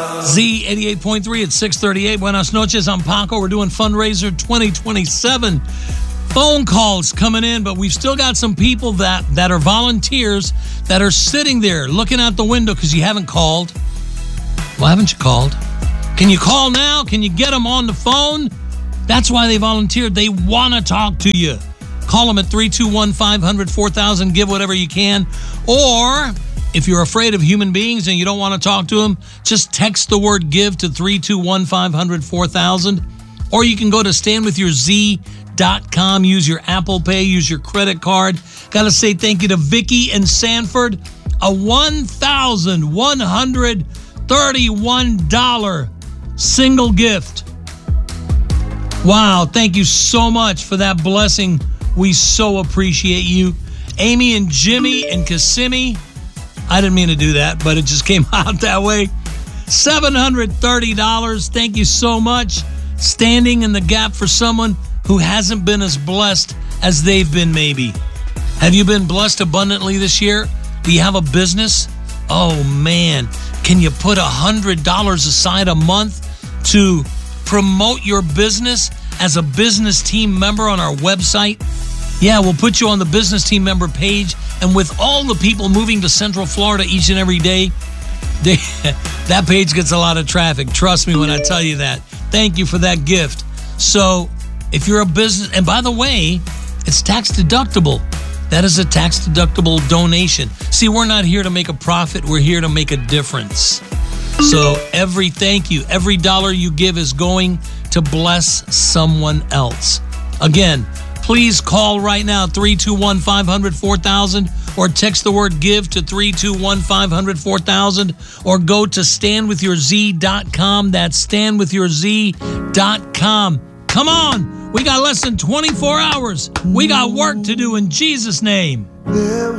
Z88.3 at 638. Buenas noches, I'm Paco. We're doing Fundraiser 2027. Phone calls coming in, but we've still got some people that are volunteers that are sitting there looking out the window because you haven't called. Well, haven't you called? Can you call now? Can you get them on the phone? That's why they volunteered. They want to talk to you. Call them at 321-500-4000. Give whatever you can. Or if you're afraid of human beings and you don't want to talk to them, just text the word give to 321-500-4000. Or you can go to standwithyourz.com. Use your Apple Pay. Use your credit card. Got to say thank you to Vicky in Sanford. A $1,131 single gift. Wow, thank you so much for that blessing. We so appreciate you. Amy and Jimmy and Kissimmee. I didn't mean to do that, but it just came out that way. $730. Thank you so much. Standing in the gap for someone who hasn't been as blessed as they've been, maybe. Have you been blessed abundantly this year? Do you have a business? Oh, man. Can you put $100 aside a month to promote your business as a business team member on our website? Yeah, we'll put you on the business team member page. And with all the people moving to Central Florida each and every day, that page gets a lot of traffic. Trust me when I tell you that. Thank you for that gift. So if you're a business, and by the way, it's tax deductible. That is a tax deductible donation. See, we're not here to make a profit. We're here to make a difference. So every dollar you give is going to bless someone else. Again, please call right now, 321-500-4000, or text the word give to 321-500-4000, or go to standwithyourz.com. That's standwithyourz.com. Come on, we got less than 24 hours. We got work to do in Jesus' name.